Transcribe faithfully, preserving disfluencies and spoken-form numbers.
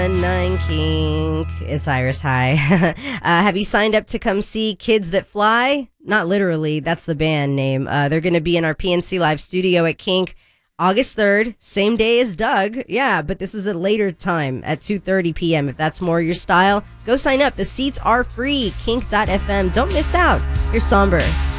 Nine Kink. It's Iris. Hi. uh, have you signed up to come see Kids That Fly? Not literally. That's the band name. Uh, they're going to be in our P N C Live studio at Kink August third, same day as Doug. Yeah, but this is a later time at two thirty p.m. If that's more your style, go sign up. The seats are free. Kink dot f m. Don't miss out. Here's Somber.